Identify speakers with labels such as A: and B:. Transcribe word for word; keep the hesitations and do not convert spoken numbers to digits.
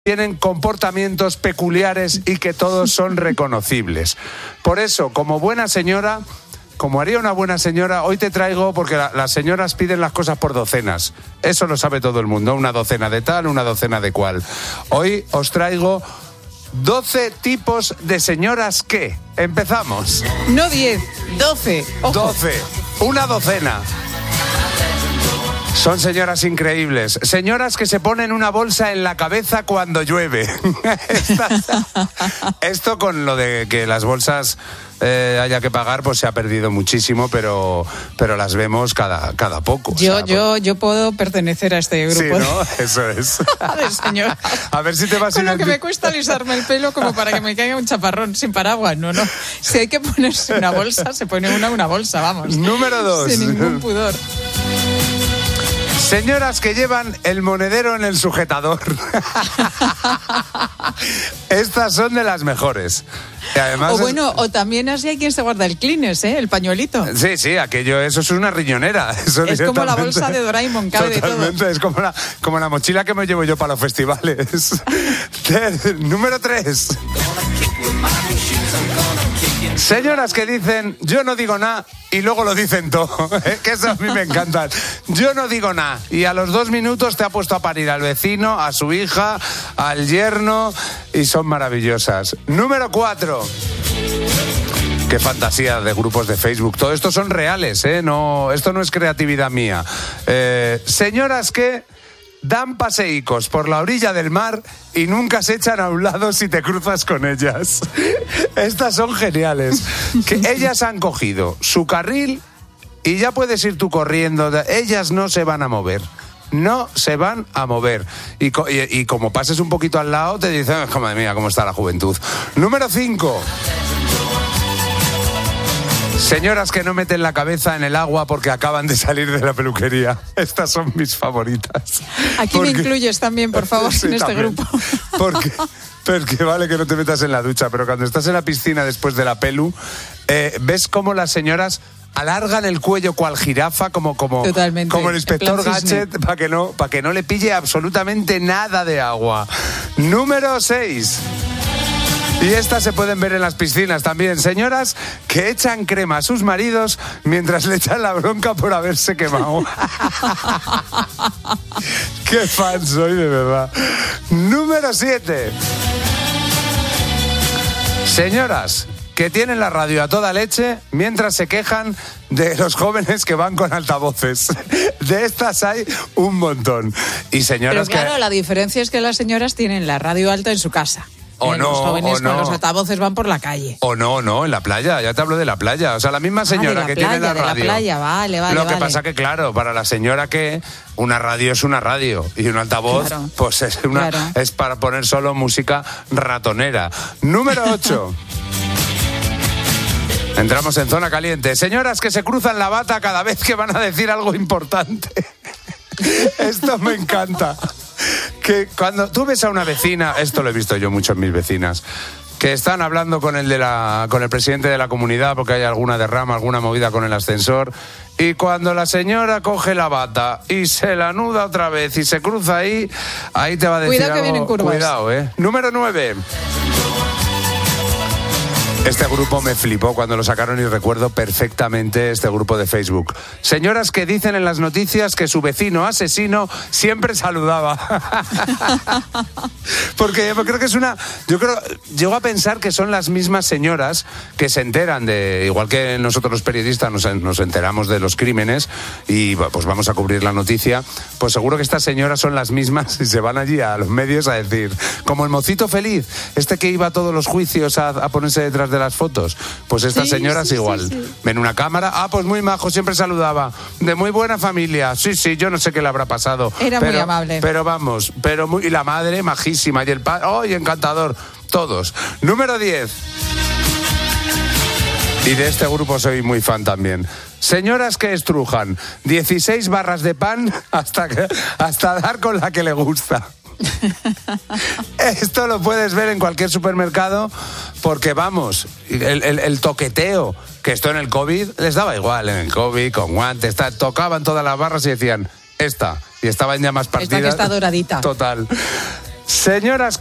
A: tienen comportamientos peculiares y que todos son reconocibles. Por eso, como buena señora, como haría una buena señora, hoy te traigo, porque la, las señoras piden las cosas por docenas. Eso lo sabe todo el mundo, una docena de tal, una docena de cual. Hoy os traigo doce tipos de señoras que... Empezamos.
B: No diez, doce. Ojo.
A: doce, una docena. Son señoras increíbles. Señoras que se ponen una bolsa en la cabeza cuando llueve. Esto con lo de que las bolsas eh, haya que pagar, pues se ha perdido muchísimo, pero, pero las vemos cada, cada poco.
B: Yo,
A: o sea,
B: yo, yo puedo pertenecer a este grupo.
A: Sí, ¿no? Eso es.
B: De señora.
A: A ver si te vas a
B: Con lo
A: ir
B: que me cuesta alisarme el pelo como para que me caiga un chaparrón sin paraguas. No, no. Si hay que ponerse una bolsa, se pone una una bolsa, vamos.
A: Número dos.
B: Sin ningún pudor.
A: Señoras que llevan el monedero en el sujetador. Estas son de las mejores. Y además
B: o bueno, es... o también así hay quien se guarda el Kleenex, ¿eh? El pañuelito.
A: Sí, sí, aquello, eso es una riñonera. Eso
B: es como la bolsa de Doraemon, cabe de todo.
A: Es como la, como la mochila que me llevo yo para los festivales. Número tres. Señoras que dicen, yo no digo nada, y luego lo dicen todo. Que eso a mí me encantan. Yo no digo nada. Y a los dos minutos te ha puesto a parir al vecino, a su hija, al yerno, y son maravillosas. Número cuatro. Qué fantasía de grupos de Facebook. Todo esto son reales, ¿eh? No, esto no es creatividad mía. Eh, señoras que dan paseícos por la orilla del mar y nunca se echan a un lado si te cruzas con ellas. Estas son geniales. Que ellas han cogido su carril y ya puedes ir tú corriendo. Ellas no se van a mover. No se van a mover. Y, y, y como pases un poquito al lado, te dicen, madre mía, cómo está la juventud. Número cinco. Señoras que no meten la cabeza en el agua porque acaban de salir de la peluquería. Estas son mis favoritas.
B: Aquí porque... me incluyes también, por favor, sí, en este también. Grupo.
A: Porque, porque vale que no te metas en la ducha, pero cuando estás en la piscina después de la pelu, eh, ves cómo las señoras alargan el cuello cual jirafa, como, como, como el inspector Gadget, para que, no, para que no le pille absolutamente nada de agua. Número seis. Y estas se pueden ver en las piscinas también. Señoras que echan crema a sus maridos mientras le echan la bronca por haberse quemado. Qué fan soy, de verdad. Número siete. Señoras que tienen la radio a toda leche mientras se quejan de los jóvenes que van con altavoces. De estas hay un montón. Y señoras
B: Pero claro,
A: que...
B: la diferencia es que las señoras tienen la radio alta en su casa.
A: O no,
B: los jóvenes
A: o no.
B: con los altavoces van por la calle.
A: O no, no, en la playa, ya te hablo de la playa. O sea, la misma señora
B: ah,
A: que
B: playa,
A: tiene la radio.
B: De la playa, vale, vale.
A: Lo que
B: vale.
A: pasa que, claro, para la señora que una radio es una radio y un altavoz, claro. pues es, una, claro. es para poner solo música ratonera. Número ocho. Entramos en zona caliente. Señoras que se cruzan la bata cada vez que van a decir algo importante. Esto me encanta. Que cuando tú ves a una vecina, esto lo he visto yo mucho en mis vecinas, que están hablando con el de la con el presidente de la comunidad porque hay alguna derrama, alguna movida con el ascensor, y cuando la señora coge la bata y se la anuda otra vez y se cruza ahí, ahí te va a decir
B: Cuidado
A: algo.
B: Que vienen curvas.
A: Cuidado, ¿eh? Número nueve. Este grupo me flipó cuando lo sacaron y recuerdo perfectamente este grupo de Facebook. Señoras que dicen en las noticias que su vecino asesino siempre saludaba. Porque yo creo que es una... Yo creo... Llego a pensar que son las mismas señoras que se enteran de... Igual que nosotros los periodistas nos, nos enteramos de los crímenes y pues vamos a cubrir la noticia, pues seguro que estas señoras son las mismas y se van allí a los medios a decir, como el mocito feliz, este que iba a todos los juicios a, a ponerse detrás de las fotos, pues estas sí, señoras sí, igual, sí, sí. ven una cámara, ah, pues muy majo, siempre saludaba, de muy buena familia, sí, sí, yo no sé qué le habrá pasado.
B: Era
A: pero,
B: muy amable.
A: Pero vamos, pero muy, y la madre majísima, y el padre, oh, y encantador, todos. Número diez. Y de este grupo soy muy fan también. Señoras que estrujan dieciséis barras de pan hasta, que, hasta dar con la que le gusta. Esto lo puedes ver en cualquier supermercado porque vamos, el, el, el toqueteo, que esto en el COVID les daba igual, en el COVID con guantes, ta, tocaban todas las barras y decían esta, y estaban ya más partidas.
B: Esta que está doradita.
A: Total. Señoras